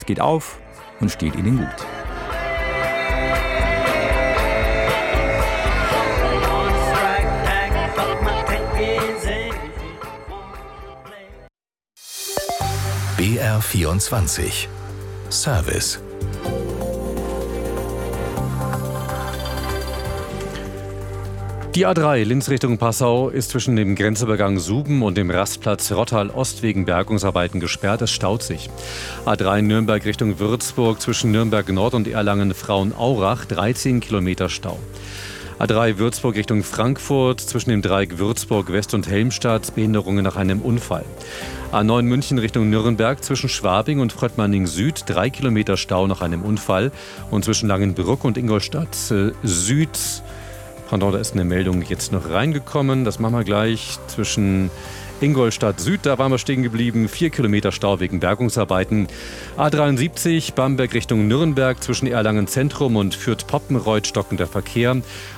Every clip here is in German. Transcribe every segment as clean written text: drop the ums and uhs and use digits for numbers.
Geht auf und steht Ihnen gut. BR24 Service. Die A3 Linz Richtung Passau ist zwischen dem Grenzübergang Suben und dem Rastplatz Rottal Ost wegen Bergungsarbeiten gesperrt. Es staut sich. A3 Nürnberg Richtung Würzburg zwischen Nürnberg Nord und Erlangen-Frauenaurach 13 Kilometer Stau. A3 Würzburg Richtung Frankfurt zwischen dem Dreieck Würzburg West und Helmstadt Behinderungen nach einem Unfall. A9 München Richtung Nürnberg zwischen Schwabing und Fröttmanning Süd 3 Kilometer Stau nach einem Unfall und zwischen Langenbrück und Ingolstadt Süd. Pardon, da ist eine Meldung jetzt noch reingekommen. Das machen wir gleich. Zwischen Ingolstadt Süd, da waren wir stehen geblieben. 4 Kilometer Stau wegen Bergungsarbeiten. A73 Bamberg Richtung Nürnberg zwischen Erlangen Zentrum und Fürth-Poppenreuth stockender Verkehr.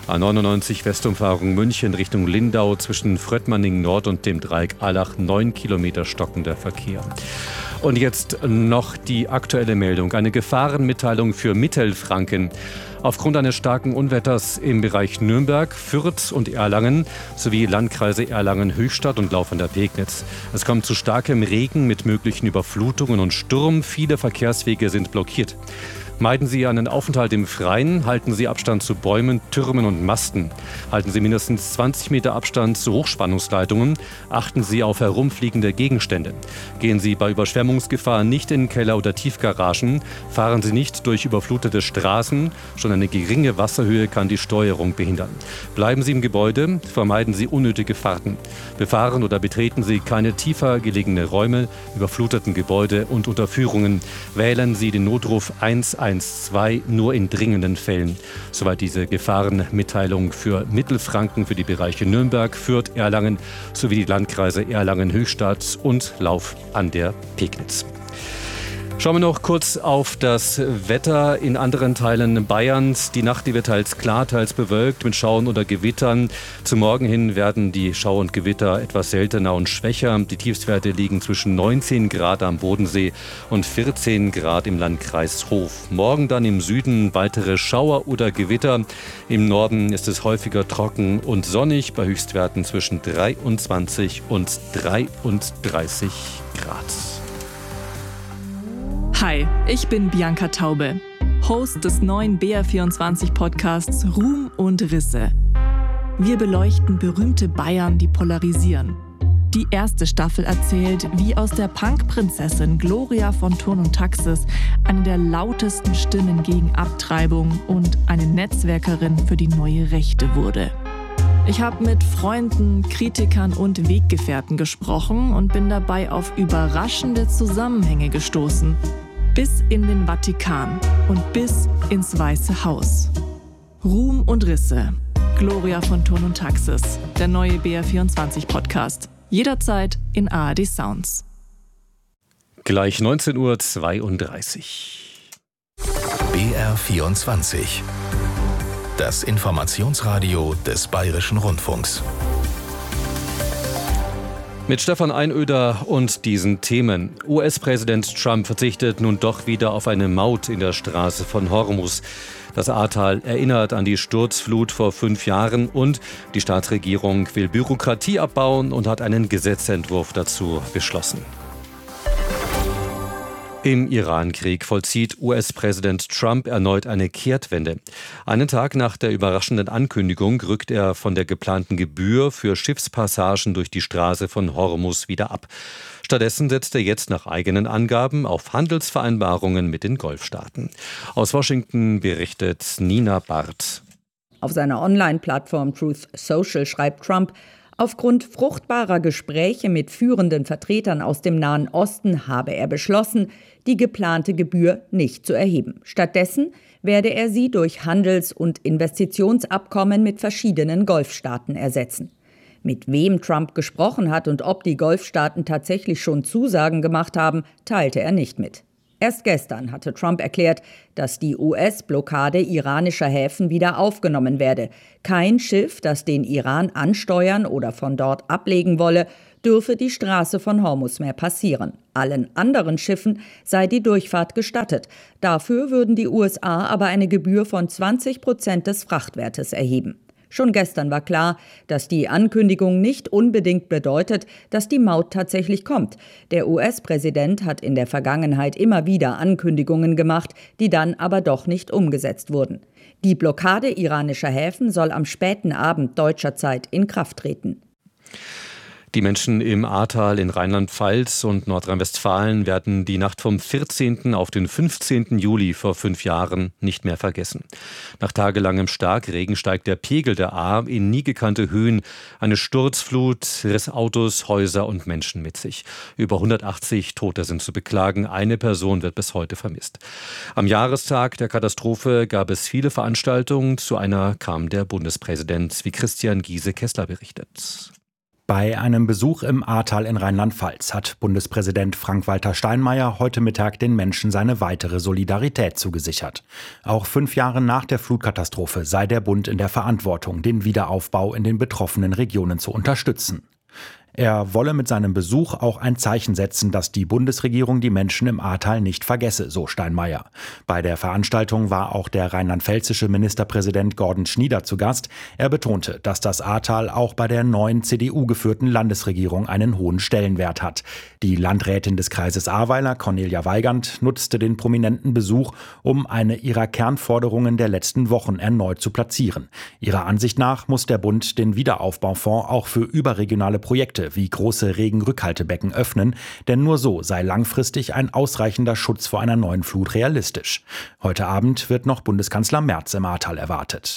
A99 Westumfahrung München Richtung Lindau zwischen Fröttmanning Nord und dem Dreieck Allach 9 Kilometer stockender Verkehr. Und jetzt noch die aktuelle Meldung. Eine Gefahrenmitteilung für Mittelfranken. Aufgrund eines starken Unwetters im Bereich Nürnberg, Fürth und Erlangen sowie Landkreise Erlangen-Höchstadt und Lauf an der Pegnitz. Es kommt zu starkem Regen mit möglichen Überflutungen und Sturm. Viele Verkehrswege sind blockiert. Meiden Sie einen Aufenthalt im Freien, halten Sie Abstand zu Bäumen, Türmen und Masten. Halten Sie mindestens 20 Meter Abstand zu Hochspannungsleitungen. Achten Sie auf herumfliegende Gegenstände. Gehen Sie bei Überschwemmungsgefahr nicht in Keller- oder Tiefgaragen. Fahren Sie nicht durch überflutete Straßen. Schon eine geringe Wasserhöhe kann die Steuerung behindern. Bleiben Sie im Gebäude, vermeiden Sie unnötige Fahrten. Befahren oder betreten Sie keine tiefer gelegene Räume, überfluteten Gebäude und Unterführungen. Wählen Sie den Notruf 112 nur in dringenden Fällen. Soweit diese Gefahrenmitteilung für Mittelfranken für die Bereiche Nürnberg, Fürth, Erlangen sowie die Landkreise Erlangen-Höchstadt und Lauf an der Pegnitz. Schauen wir noch kurz auf das Wetter in anderen Teilen Bayerns. Die Nacht, die wird teils klar, teils bewölkt mit Schauern oder Gewittern. Zum Morgen hin werden die Schauer und Gewitter etwas seltener und schwächer. Die Tiefstwerte liegen zwischen 19 Grad am Bodensee und 14 Grad im Landkreis Hof. Morgen dann im Süden weitere Schauer oder Gewitter. Im Norden ist es häufiger trocken und sonnig bei Höchstwerten zwischen 23 und 33 Grad. Hi, ich bin Bianca Taube, Host des neuen BR24-Podcasts Ruhm und Risse. Wir beleuchten berühmte Bayern, die polarisieren. Die erste Staffel erzählt, wie aus der Punk-Prinzessin Gloria von Thurn und Taxis eine der lautesten Stimmen gegen Abtreibung und eine Netzwerkerin für die neue Rechte wurde. Ich habe mit Freunden, Kritikern und Weggefährten gesprochen und bin dabei auf überraschende Zusammenhänge gestoßen. Bis in den Vatikan und bis ins Weiße Haus. Ruhm und Risse. Gloria von Thurn und Taxis. Der neue BR24-Podcast. Jederzeit in ARD Sounds. Gleich 19:32 Uhr. BR24. Das Informationsradio des Bayerischen Rundfunks. Mit Stefan Einöder und diesen Themen. US-Präsident Trump verzichtet nun doch wieder auf eine Maut in der Straße von Hormuz. Das Ahrtal erinnert an die Sturzflut vor 5 Jahren und die Staatsregierung will Bürokratie abbauen und hat einen Gesetzentwurf dazu beschlossen. Im Iran-Krieg vollzieht US-Präsident Trump erneut eine Kehrtwende. Einen Tag nach der überraschenden Ankündigung rückt er von der geplanten Gebühr für Schiffspassagen durch die Straße von Hormuz wieder ab. Stattdessen setzt er jetzt nach eigenen Angaben auf Handelsvereinbarungen mit den Golfstaaten. Aus Washington berichtet Nina Barth. Auf seiner Online-Plattform Truth Social schreibt Trump: Aufgrund fruchtbarer Gespräche mit führenden Vertretern aus dem Nahen Osten habe er beschlossen, die geplante Gebühr nicht zu erheben. Stattdessen werde er sie durch Handels- und Investitionsabkommen mit verschiedenen Golfstaaten ersetzen. Mit wem Trump gesprochen hat und ob die Golfstaaten tatsächlich schon Zusagen gemacht haben, teilte er nicht mit. Erst gestern hatte Trump erklärt, dass die US-Blockade iranischer Häfen wieder aufgenommen werde. Kein Schiff, das den Iran ansteuern oder von dort ablegen wolle, dürfe die Straße von Hormuz mehr passieren. Allen anderen Schiffen sei die Durchfahrt gestattet. Dafür würden die USA aber eine Gebühr von 20% des Frachtwertes erheben. Schon gestern war klar, dass die Ankündigung nicht unbedingt bedeutet, dass die Maut tatsächlich kommt. Der US-Präsident hat in der Vergangenheit immer wieder Ankündigungen gemacht, die dann aber doch nicht umgesetzt wurden. Die Blockade iranischer Häfen soll am späten Abend deutscher Zeit in Kraft treten. Die Menschen im Ahrtal in Rheinland-Pfalz und Nordrhein-Westfalen werden die Nacht vom 14. auf den 15. Juli vor 5 Jahren nicht mehr vergessen. Nach tagelangem Starkregen steigt der Pegel der Ahr in nie gekannte Höhen. Eine Sturzflut riss Autos, Häuser und Menschen mit sich. Über 180 Tote sind zu beklagen. Eine Person wird bis heute vermisst. Am Jahrestag der Katastrophe gab es viele Veranstaltungen. Zu einer kam der Bundespräsident, wie Christian Giese-Kessler berichtet. Bei einem Besuch im Ahrtal in Rheinland-Pfalz hat Bundespräsident Frank-Walter Steinmeier heute Mittag den Menschen seine weitere Solidarität zugesichert. Auch 5 Jahre nach der Flutkatastrophe sei der Bund in der Verantwortung, den Wiederaufbau in den betroffenen Regionen zu unterstützen. Er wolle mit seinem Besuch auch ein Zeichen setzen, dass die Bundesregierung die Menschen im Ahrtal nicht vergesse, so Steinmeier. Bei der Veranstaltung war auch der rheinland-pfälzische Ministerpräsident Gordon Schnieder zu Gast. Er betonte, dass das Ahrtal auch bei der neuen CDU-geführten Landesregierung einen hohen Stellenwert hat. Die Landrätin des Kreises Ahrweiler, Cornelia Weigand, nutzte den prominenten Besuch, um eine ihrer Kernforderungen der letzten Wochen erneut zu platzieren. Ihrer Ansicht nach muss der Bund den Wiederaufbaufonds auch für überregionale Projekte wie große Regenrückhaltebecken öffnen, denn nur so sei langfristig ein ausreichender Schutz vor einer neuen Flut realistisch. Heute Abend wird noch Bundeskanzler Merz im Ahrtal erwartet.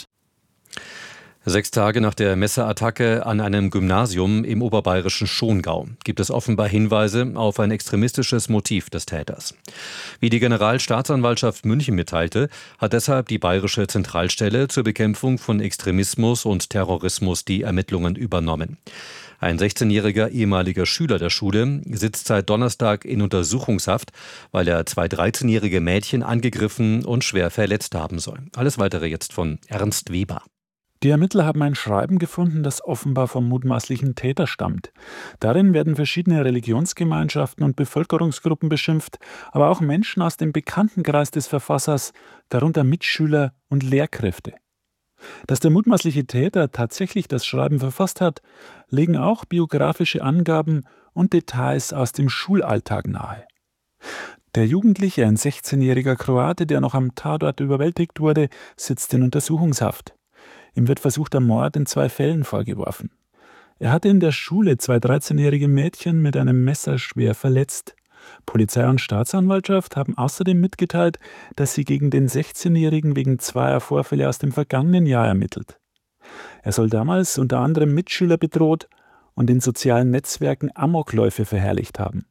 6 Tage nach der Messerattacke an einem Gymnasium im oberbayerischen Schongau gibt es offenbar Hinweise auf ein extremistisches Motiv des Täters. Wie die Generalstaatsanwaltschaft München mitteilte, hat deshalb die Bayerische Zentralstelle zur Bekämpfung von Extremismus und Terrorismus die Ermittlungen übernommen. Ein 16-jähriger ehemaliger Schüler der Schule sitzt seit Donnerstag in Untersuchungshaft, weil er 2 13-jährige Mädchen angegriffen und schwer verletzt haben soll. Alles Weitere jetzt von Ernst Weber. Die Ermittler haben ein Schreiben gefunden, das offenbar vom mutmaßlichen Täter stammt. Darin werden verschiedene Religionsgemeinschaften und Bevölkerungsgruppen beschimpft, aber auch Menschen aus dem Bekanntenkreis des Verfassers, darunter Mitschüler und Lehrkräfte. Dass der mutmaßliche Täter tatsächlich das Schreiben verfasst hat, legen auch biografische Angaben und Details aus dem Schulalltag nahe. Der Jugendliche, ein 16-jähriger Kroate, der noch am Tatort überwältigt wurde, sitzt in Untersuchungshaft. Ihm wird versuchter Mord in 2 Fällen vorgeworfen. Er hatte in der Schule 2 13-jährige Mädchen mit einem Messer schwer verletzt. Polizei und Staatsanwaltschaft haben außerdem mitgeteilt, dass sie gegen den 16-Jährigen wegen 2 Vorfälle aus dem vergangenen Jahr ermittelt. Er soll damals unter anderem Mitschüler bedroht und in sozialen Netzwerken Amokläufe verherrlicht haben.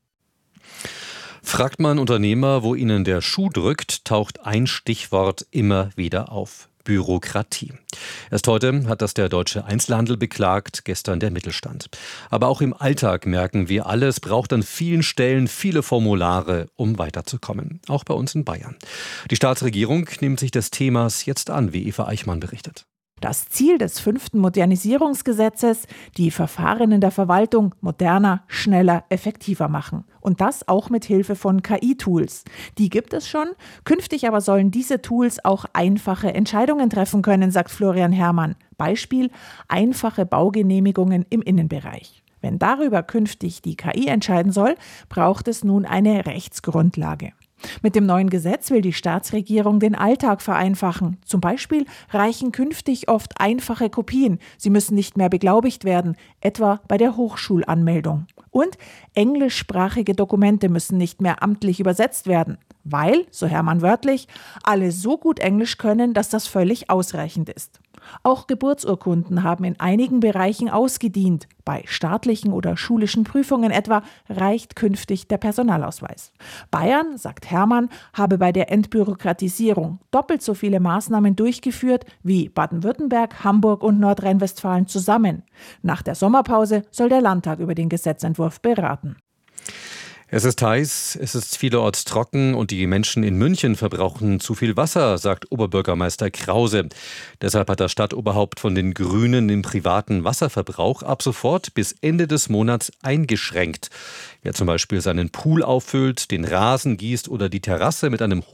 Fragt man Unternehmer, wo ihnen der Schuh drückt, taucht ein Stichwort immer wieder auf: Bürokratie. Erst heute hat das der deutsche Einzelhandel beklagt, gestern der Mittelstand. Aber auch im Alltag merken wir alle, es braucht an vielen Stellen viele Formulare, um weiterzukommen. Auch bei uns in Bayern. Die Staatsregierung nimmt sich des Themas jetzt an, wie Eva Eichmann berichtet. Das Ziel des 5. Modernisierungsgesetzes, die Verfahren in der Verwaltung moderner, schneller, effektiver machen. Und das auch mit Hilfe von KI-Tools. Die gibt es schon, künftig aber sollen diese Tools auch einfache Entscheidungen treffen können, sagt Florian Herrmann. Beispiel: einfache Baugenehmigungen im Innenbereich. Wenn darüber künftig die KI entscheiden soll, braucht es nun eine Rechtsgrundlage. Mit dem neuen Gesetz will die Staatsregierung den Alltag vereinfachen. Zum Beispiel reichen künftig oft einfache Kopien. Sie müssen nicht mehr beglaubigt werden, etwa bei der Hochschulanmeldung. Und englischsprachige Dokumente müssen nicht mehr amtlich übersetzt werden, weil, so Herrmann wörtlich, alle so gut Englisch können, dass das völlig ausreichend ist. Auch Geburtsurkunden haben in einigen Bereichen ausgedient. Bei staatlichen oder schulischen Prüfungen etwa reicht künftig der Personalausweis. Bayern, sagt Herrmann, habe bei der Entbürokratisierung doppelt so viele Maßnahmen durchgeführt wie Baden-Württemberg, Hamburg und Nordrhein-Westfalen zusammen. Nach der Sommerpause soll der Landtag über den Gesetzentwurf beraten. Es ist heiß, es ist vielerorts trocken und die Menschen in München verbrauchen zu viel Wasser, sagt Oberbürgermeister Krause. Deshalb hat das Stadtoberhaupt von den Grünen den privaten Wasserverbrauch ab sofort bis Ende des Monats eingeschränkt. Wer zum Beispiel seinen Pool auffüllt, den Rasen gießt oder die Terrasse mit einem